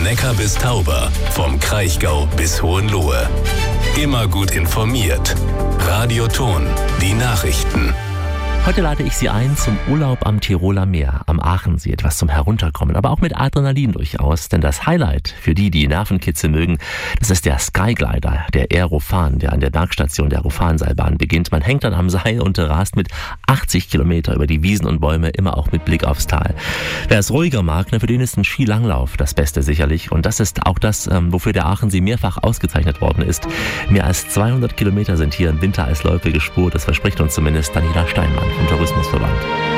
Neckar bis Tauber, vom Kraichgau bis Hohenlohe. Immer gut informiert. Radio Thon, die Nachrichten. Heute lade ich Sie ein zum Urlaub am Tiroler Meer, am Aachensee, etwas zum Herunterkommen, aber auch mit Adrenalin durchaus, denn das Highlight für die Nervenkitzel mögen, das ist der Skyglider, der Aerofan, der an der Bergstation der Aerofanseilbahn beginnt. Man hängt dann am Seil und rast mit 80 Kilometer über die Wiesen und Bäume, immer auch mit Blick aufs Tal. Wer es ruhiger mag, für den ist ein Skilanglauf das Beste sicherlich, und das ist auch das, wofür der Aachensee mehrfach ausgezeichnet worden ist. Mehr als 200 Kilometer sind hier im Winter als Loipe gespurt, das verspricht uns zumindest Daniela Steinmann vom Tourismusverband.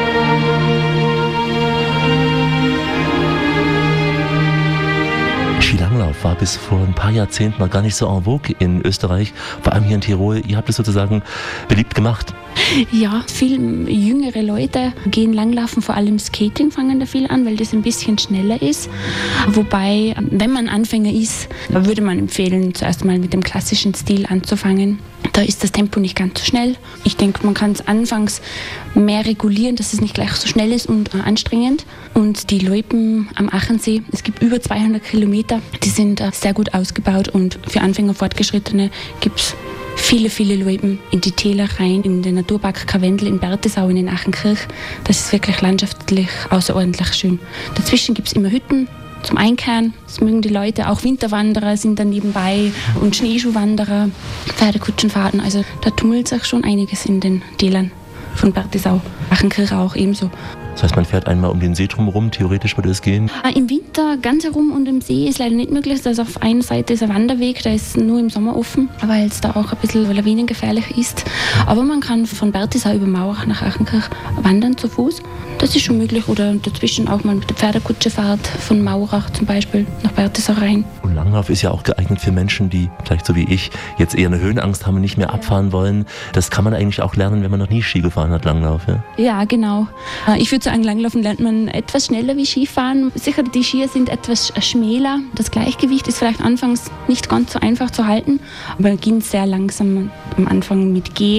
Skilanglauf war bis vor ein paar Jahrzehnten noch gar nicht so en vogue in Österreich, vor allem hier in Tirol. Ihr habt es sozusagen beliebt gemacht. Ja, viel jüngere Leute gehen langlaufen, vor allem Skating fangen da viel an, weil das ein bisschen schneller ist. Wobei, wenn man Anfänger ist, würde man empfehlen, zuerst mal mit dem klassischen Stil anzufangen. Da ist das Tempo nicht ganz so schnell. Ich denke, man kann es anfangs mehr regulieren, dass es nicht gleich so schnell ist und anstrengend. Und die Loipen am Aachensee, es gibt über 200 Kilometer, die sind sehr gut ausgebaut, und für Anfänger und Fortgeschrittene gibt es viele Loipen in die Täler rein, in den Naturpark Karwendel, in Berthesau, in den Aachenkirch. Das ist wirklich landschaftlich außerordentlich schön. Dazwischen gibt es immer Hütten zum Einkehren. Das mögen die Leute. Auch Winterwanderer sind da nebenbei und Schneeschuhwanderer, Pferdekutschenfahrten. Also da tummelt sich schon einiges in den Tälern von Berthesau. Aachenkirch auch ebenso. Das heißt, man fährt einmal um den See drumherum, theoretisch würde es gehen? Im Winter ganz herum und im See ist leider nicht möglich. Da ist auf einer Seite ist ein Wanderweg, der ist nur im Sommer offen, weil es da auch ein bisschen lawinengefährlich ist. Aber man kann von Berthesau über Maurach nach Aachenkirch wandern zu Fuß. Das ist schon möglich. Oder dazwischen auch mal mit der Pferdekutschefahrt von Maurach zum Beispiel nach Berthesau rein. Und Langlauf ist ja auch geeignet für Menschen, die vielleicht so wie ich jetzt eher eine Höhenangst haben und nicht mehr abfahren wollen. Das kann man eigentlich auch lernen, wenn man noch nie Ski gefahren hat, Langlauf, ja? Ja, genau. Ich würde sagen, Langlaufen lernt man etwas schneller wie Skifahren. Sicher, die Skier sind etwas schmäler. Das Gleichgewicht ist vielleicht anfangs nicht ganz so einfach zu halten, aber beginnt sehr langsam am Anfang mit Gehen.